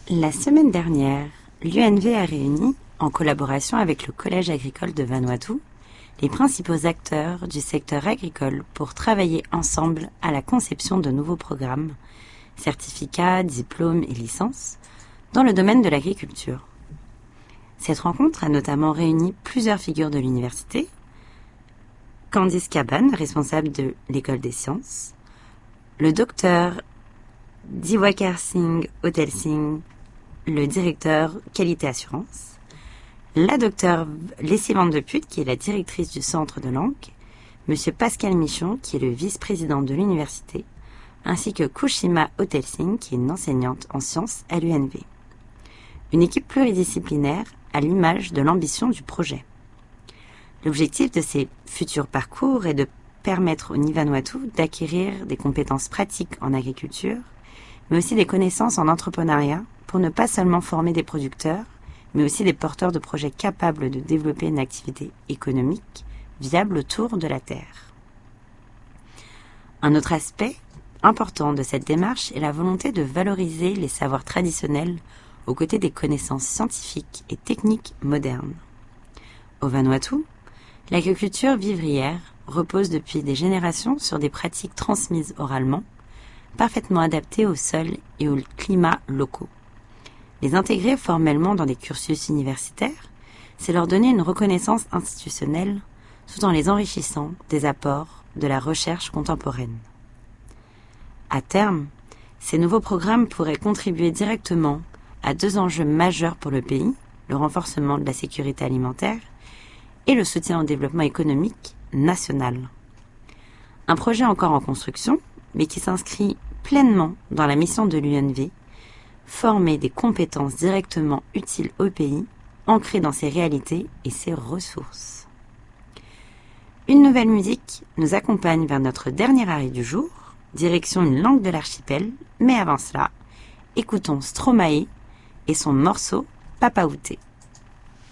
La semaine dernière, l'UNV a réuni, en collaboration avec le Collège agricole de Vanuatu, les principaux acteurs du secteur agricole pour travailler ensemble à la conception de nouveaux programmes, certificats, diplômes et licences, dans le domaine de l'agriculture. Cette rencontre a notamment réuni plusieurs figures de l'université, Candice Caban, responsable de l'École des sciences, le docteur Diwakar Singh Hotel Singh, le directeur qualité assurance, la docteure Leslie Van de Putte, qui est la directrice du centre de langue, monsieur Pascal Michon, qui est le vice-président de l'université, ainsi que Kushima Hotel Singh, qui est une enseignante en sciences à l'UNV. Une équipe pluridisciplinaire à l'image de l'ambition du projet. L'objectif de ces futurs parcours est de permettre aux Vanuatu d'acquérir des compétences pratiques en agriculture, mais aussi des connaissances en entrepreneuriat pour ne pas seulement former des producteurs, mais aussi des porteurs de projets capables de développer une activité économique viable autour de la terre. Un autre aspect important de cette démarche est la volonté de valoriser les savoirs traditionnels aux côtés des connaissances scientifiques et techniques modernes. Au Vanuatu, l'agriculture vivrière repose depuis des générations sur des pratiques transmises oralement, parfaitement adaptées au sol et au climat locaux. Les intégrer formellement dans des cursus universitaires, c'est leur donner une reconnaissance institutionnelle tout en les enrichissant des apports de la recherche contemporaine. À terme, ces nouveaux programmes pourraient contribuer directement à deux enjeux majeurs pour le pays, le renforcement de la sécurité alimentaire et le soutien au développement économique national. Un projet encore en construction, mais qui s'inscrit pleinement dans la mission de l'UNV, former des compétences directement utiles au pays, ancrées dans ses réalités et ses ressources. Une nouvelle musique nous accompagne vers notre dernier arrêt du jour, direction une langue de l'archipel, mais avant cela, écoutons Stromae et son morceau Papaouté.